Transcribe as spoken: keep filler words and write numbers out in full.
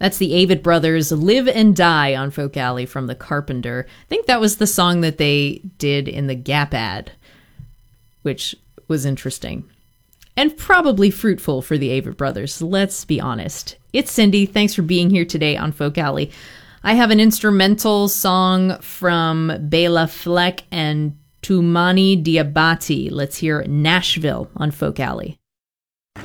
That's the Avett Brothers, Live and Die on Folk Alley from The Carpenter. I think that was the song that they did in the Gap ad, which was interesting. And probably fruitful for the Avett Brothers, let's be honest. It's Cindy. Thanks for being here today on Folk Alley. I have an instrumental song from Bela Fleck and Toumani Diabate. Let's hear Nashville on Folk Alley.